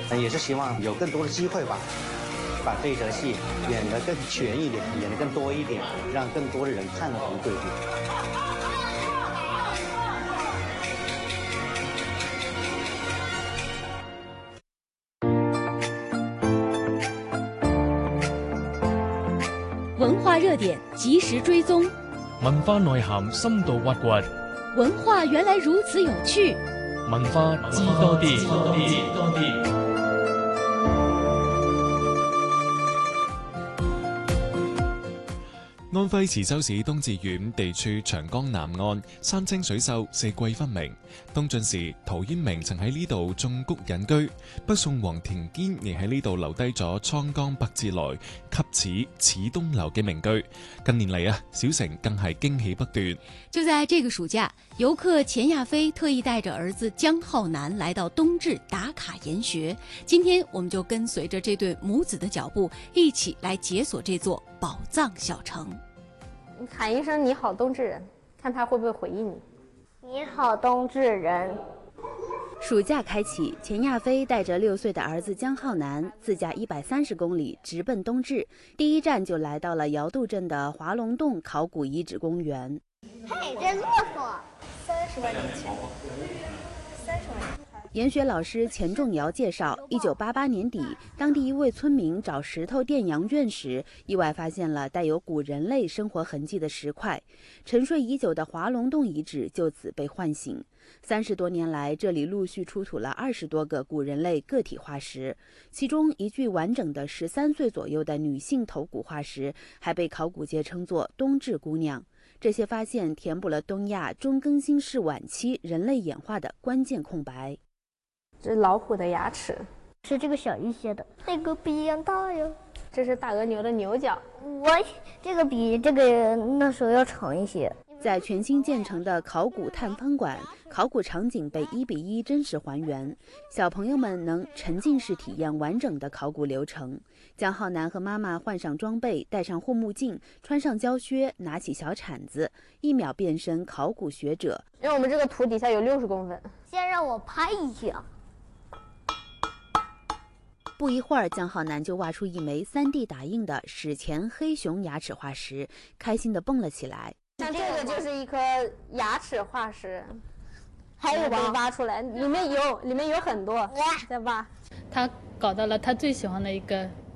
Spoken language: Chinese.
也是希望有更多的机会吧，把这一则戏演得更全一点，演得更多一点，让更多的人看了红对比。 文化热点及时追踪， 文化內涵深度挖掘， 文化原來如此有趣， 文化知多啲。 安徽池州市東至縣地處長江南岸，山清水秀，四季分明。東晉時，陶淵明曾喺呢度種菊隱居，北宋黃庭堅亦喺呢度留低咗滄江北至來，給此東流嘅名句。近年嚟小城更係驚喜不斷。 就在這個暑假，遊客錢亞飛特意帶着兒子姜浩南來到東至打卡研學。今天我們就跟隨着這對母子的腳步，一起來解鎖這座寶藏小城。 你喊一聲你好東至人，看他會不會回應你。 你好東至人。 暑假開啟，錢亞飛帶着6歲的兒子姜浩南自駕130公里直奔東至，第一站就來到了瑤渡鎮的華龍洞考古遺址公園。 嘿，這駱駝 30萬年前，30萬年。 研學老師錢仲堯介紹，1988年底，當地一位村民找石頭墊羊圈時，意外發現了帶有古人類生活痕跡的石塊，沉睡已久的華龍洞遺址就此被喚醒。30多年來，這裡陸續出土了20多個古人類個體化石，其中一具完整的13歲左右的女性頭骨化石，還被考古界稱作東至姑娘。這些發現填補了東亞中更新世晚期人類演化的關鍵空白。 這是老虎的牙齒， 是這個小一些的，那個比一樣大喲。 這是大鵝牛的牛角， 這個比這個那時候要長一些。 在全新建成的考古探風館，考古場景被1:1真實還原，小朋友們能沉浸式體驗完整的考古流程。姜浩南和媽媽換上裝備，戴上護目鏡，穿上膠靴，拿起小鏟子，1秒變身考古學者。 因為我們這個土底下有60公分， 先讓我拍一下。 不一會兒，姜浩南就挖出一枚3D 打印的史前黑熊牙齒化石，開心地蹦了起來。 像這個就是一顆牙齒化石，還有被挖出來，裡面有很多。再挖， 他搞到了他最喜歡的一個